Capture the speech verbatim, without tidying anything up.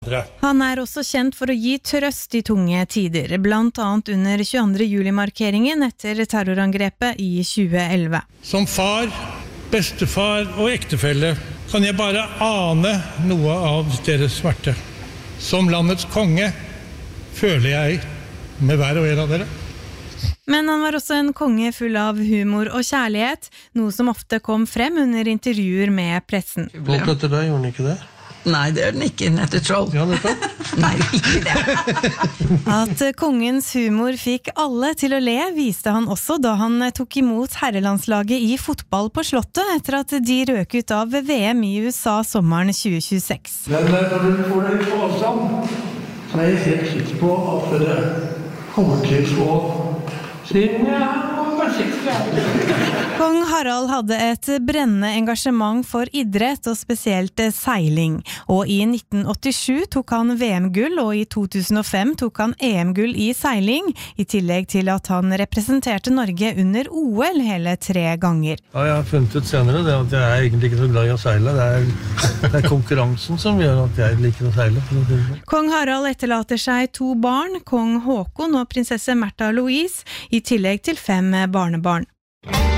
Han er også kjent for å gi trøst i tunge tider, blant annet under tjueandre juli-markeringen etter terrorangrepet i tjueelleve. Som far, bestefar og ektefelle kan jeg bare ane noe av deres smerte. Som landets konge føler jeg med hver og en av dere. Men han var også en konge full av humor og kjærlighet, noe som ofte kom frem under intervjuer med pressen. Folk etter deg, gjorde han ikke det? Nei, det er den ikke, etter troll. Ja, det er Nei, ikke det. At kongens humor fikk alle til å le, viste han også da han tok imot herrelandslaget i fotball på Slottet, etter at de røk ut av V M i U S A sommeren tjue tjueseks. Men når du får deg på avstand, så er jeg helt sikker på at dere kommer til å siden jeg var seksti. Kong Harald hadde et brennende engasjement for idrett og spesielt seiling, og i nitten åttisju tok han V M-gull, og i to tusen og fem tok han E M-gull i seiling, i tillegg til at han representerte Norge under O L hele tre ganger. Ja, jeg har funnet ut senere det at jeg er egentlig ikke så glad i å seile. Det er, det er konkurransen som gjør at jeg liker å seile. Kong Harald etterlater seg to barn, kong Håkon og prinsesse Märtha Louise, i tillegg til fem barnebarn.